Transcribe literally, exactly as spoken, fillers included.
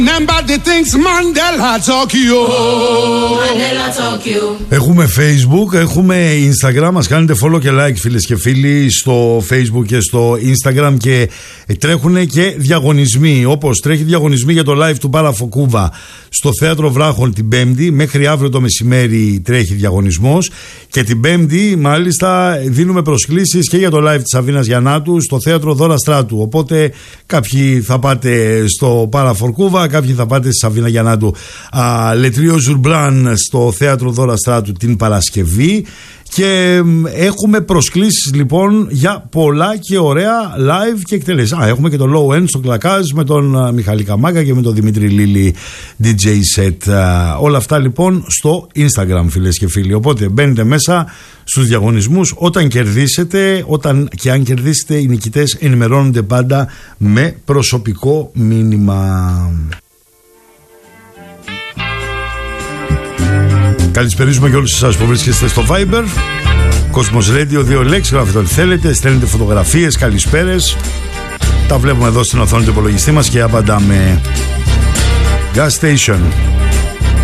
Έχουμε Facebook, έχουμε Instagram. Μας κάνετε follow και like, φίλες και φίλοι, στο Facebook και στο Instagram. Και τρέχουν και διαγωνισμοί. Όπως τρέχει διαγωνισμοί για το live του Παραφοκούβα στο Θέατρο Βράχων την Πέμπτη. Μέχρι αύριο το μεσημέρι τρέχει διαγωνισμός. Και την Πέμπτη μάλιστα δίνουμε προσκλήσεις και για το live της Αβίνας Γιαννάτου στο Θέατρο Δώρα Στράτου. Οπότε κάποιοι θα πάτε στο Παραφορκούβα, κάποιοι θα πάτε στη Σαβίνα Γιαννάτου. Λετρίο Ζουρμπράν στο Θέατρο Δώρα Στράτου την Παρασκευή. Και έχουμε προσκλήσεις λοιπόν για πολλά και ωραία live και εκτελέσεις. Α, έχουμε και το Low End στο Κλακάζ με τον Μιχάλη Καμάκα και με τον Δημήτρη Λίλη ντι τζέι set. Όλα αυτά λοιπόν στο Instagram, φίλες και φίλοι. Οπότε μπαίνετε μέσα στους διαγωνισμούς. Όταν κερδίσετε, όταν και αν κερδίσετε, οι νικητές ενημερώνονται πάντα με προσωπικό μήνυμα. Καλησπερίζουμε και όλους εσάς που βρίσκεστε στο Viber. Cosmos Radio, δύο λέξεις, γράφετε ό,τι θέλετε, στέλνετε φωτογραφίες, καλησπέρες. Τα βλέπουμε εδώ στην οθόνη του υπολογιστή μας και απαντάμε. Gas Station.